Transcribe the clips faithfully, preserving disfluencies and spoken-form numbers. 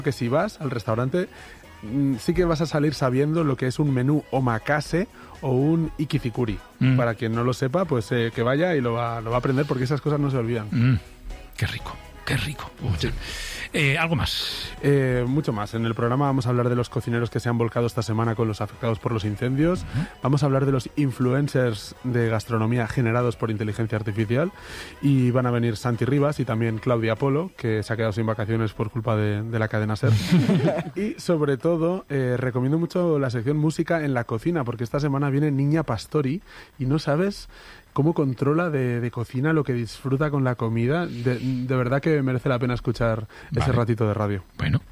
Que si vas al restaurante, sí que vas a salir sabiendo lo que es un menú omakase o un ikizikuri. Mm. Para quien no lo sepa, pues eh, que vaya y lo va, lo va a aprender, porque esas cosas no se olvidan. Mm. Qué rico, qué rico. Sí. Eh, ¿Algo más? Eh, mucho más. En el programa vamos a hablar de los cocineros que se han volcado esta semana con los afectados por los incendios. Uh-huh. Vamos a hablar de los influencers de gastronomía generados por inteligencia artificial. Y van a venir Santi Rivas y también Claudia Polo, que se ha quedado sin vacaciones por culpa de, de la cadena SER. Y sobre todo, eh, recomiendo mucho la sección Música en la Cocina, porque esta semana viene Niña Pastori y no sabes cómo controla de, de cocina, lo que disfruta con la comida. De, de verdad que merece la pena escuchar vale. ese ratito de radio. Bueno,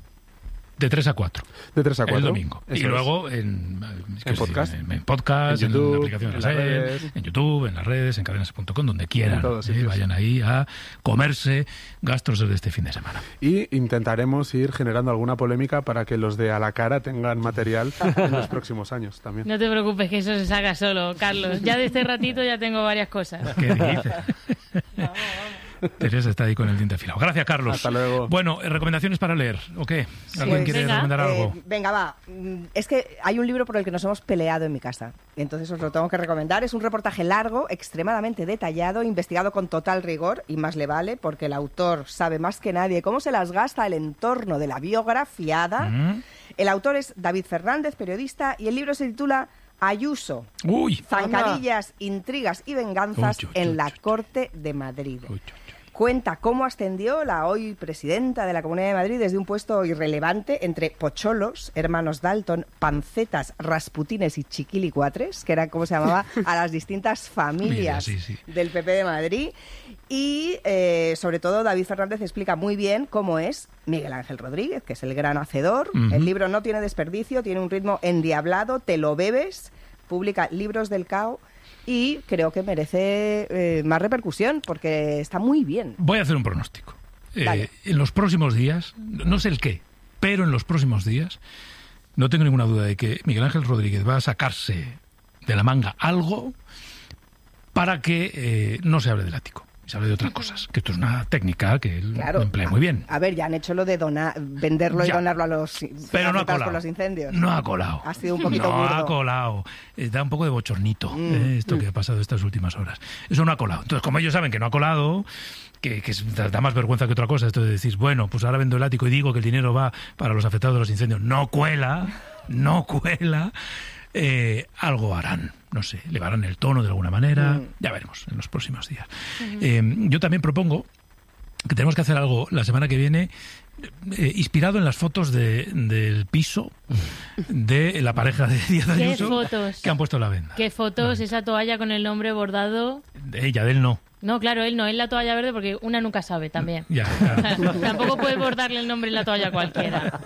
de tres a cuatro. De tres a cuatro. El domingo. Eso y es. Luego en, en podcast, en, en, podcast, en, YouTube, en la aplicación de la SER, en YouTube, en las redes, en cadenas punto com, donde quieran. ¿eh? Vayan ahí a comerse gastros de este fin de semana. Y intentaremos ir generando alguna polémica para que los de A la Cara tengan material en los próximos años también. No te preocupes, que eso se saca solo, Carlos. Ya de este ratito ya tengo varias cosas. ¿Qué dices? Vamos, vamos. Teresa está ahí con el diente afilado. Gracias, Carlos. Hasta luego. Bueno, ¿recomendaciones para leer o qué? ¿Alguien pues quiere venga, recomendar algo? Eh, venga, va. Es que hay un libro por el que nos hemos peleado en mi casa. Entonces os lo tengo que recomendar. Es un reportaje largo, extremadamente detallado, investigado con total rigor, y más le vale, porque el autor sabe más que nadie cómo se las gasta el entorno de la biografiada. Mm. El autor es David Fernández, periodista, y el libro se titula Ayuso, Uy, zancadillas, anda. intrigas y venganzas uy, uy, en uy, la uy, Corte de Madrid. Uy, uy, uy. Cuenta cómo ascendió la hoy presidenta de la Comunidad de Madrid desde un puesto irrelevante entre pocholos, hermanos Dalton, pancetas, rasputines y chiquilicuatres, que era como se llamaba a las distintas familias Mira, sí, sí. del P P de Madrid. Y eh, sobre todo David Fernández explica muy bien cómo es Miguel Ángel Rodríguez, que es el gran hacedor. Uh-huh. El libro no tiene desperdicio, tiene un ritmo endiablado, te lo bebes, publica Libros del Cao. Y creo que merece eh, más repercusión, porque está muy bien. Voy a hacer un pronóstico. Eh, en los próximos días, no sé el qué, pero en los próximos días, no tengo ninguna duda de que Miguel Ángel Rodríguez va a sacarse de la manga algo para que eh, no se hable del ático. Se habla de otras cosas, que esto es una técnica que él claro. emplea muy bien. A ver, ya han hecho lo de donar, venderlo ya. y donarlo a los pero no ha colado. Por los incendios. No ha colado. Ha sido un poquito No burdo. ha colado. Eh, da un poco de bochornito mm. eh, esto mm. que ha pasado estas últimas horas. Eso no ha colado. Entonces, como ellos saben que no ha colado, que, que da más vergüenza que otra cosa, esto de decir, bueno, pues ahora vendo el ático y digo que el dinero va para los afectados de los incendios. No cuela, no cuela. Eh, algo harán, no sé, le harán el tono de alguna manera, mm. ya veremos en los próximos días. Mm. Eh, yo también propongo que tenemos que hacer algo la semana que viene eh, inspirado en las fotos de, del piso de la pareja de Díaz Ayuso fotos? que han puesto la venda. ¿Qué fotos? Esa toalla con el nombre bordado. De ella, de él no. No, claro, él no, él la toalla verde porque una nunca sabe también. Ya, claro. Tampoco puede bordarle el nombre en la toalla a cualquiera.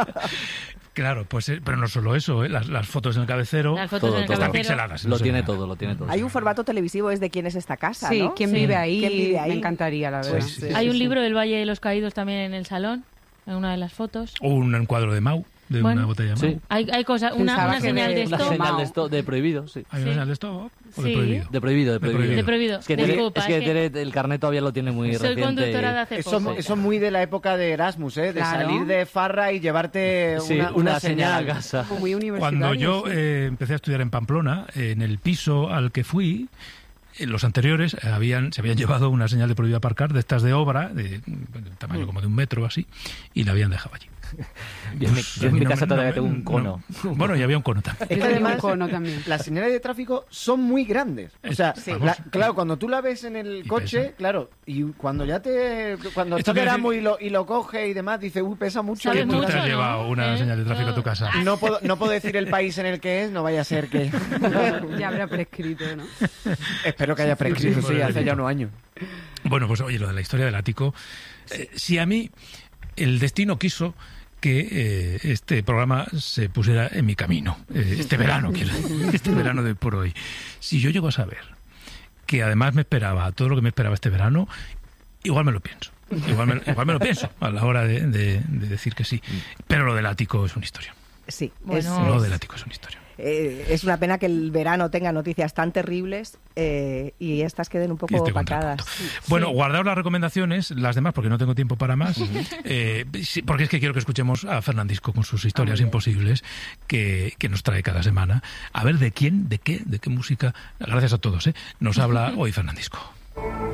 Claro, pues, pero no solo eso, ¿eh? las, las fotos en el cabecero las fotos todo, en el todo. están cabecero. pixeladas. Lo no tiene nada. todo, lo tiene todo. Hay un formato televisivo, es de quién es esta casa, sí, ¿no? ¿quién, sí, vive ahí? ¿quién vive ahí? Me encantaría, la verdad. Pues, sí, Hay sí, un sí. libro del Valle de los Caídos también en el salón, en una de las fotos. O un encuadro de Mau, de bueno, una botella de Mau. Sí. Hay, hay cosas, una, Pensaba una que señal de- de Una stop. señal de, esto, de prohibido, sí. ¿Hay una Sí. señal de stop o de Sí. prohibido? De prohibido, de prohibido. De prohibido. Es que, tiene, Disculpa, es que es que tiene- el carnet todavía lo tiene muy soy reciente. conductora de hace Eso, poco. eso es muy de la época de Erasmus, ¿eh? De Claro. salir de farra y llevarte Sí, una, una, una señal señal. a casa. Como muy universitario. Cuando yo sí. eh, empecé a estudiar en Pamplona, en el piso al que fui, en los anteriores eh, habían se habían llevado una señal de prohibido aparcar, de estas de obra, de, de tamaño como de un metro o así, y la habían dejado allí. Yo en mi, yo en mi No, casa no, todavía no, tengo un no. cono. Bueno, y había un cono también. Es que Yo tenía un además cono también. las señales de tráfico son muy grandes. O sea, Sí. la- claro, cuando tú la ves en el Y coche, pesa. claro, y cuando ya te... Cuando Esto está quiere Erasmus decir- y lo, y lo coge y demás, dice, uy, pesa mucho. ¿Sabes y es muy Tú te mucho, has grande. no? llevado una ¿Eh? señal de tráfico a tu casa. No puedo, no puedo decir el país en el que es, no vaya a ser que... Ya habrá prescrito, ¿no? Espero que haya prescrito, sí, hace ya unos años. Bueno, pues oye, lo de la historia del ático. Eh, si a mí el destino quiso que eh, este programa se pusiera en mi camino, eh, este verano, quiero decir, este verano de por hoy. Si yo llego a saber que además me esperaba todo lo que me esperaba este verano, igual me lo pienso. Igual me, igual me lo pienso a la hora de, de, de decir que sí. Pero lo del ático es una historia. Sí, Bueno. es, Lo es- del ático es una historia. eh, es una pena que el verano tenga noticias tan terribles eh, y estas queden un Y poco este opacadas. contrapunto. Bueno, guardaos las recomendaciones, las demás, porque no tengo tiempo para más, eh, sí, porque es que quiero que escuchemos a Fernandisco con sus historias Ah, muy bien. imposibles que, que nos trae cada semana. A ver de quién, de qué, de qué música, gracias a todos, ¿eh? Nos habla hoy Fernandisco.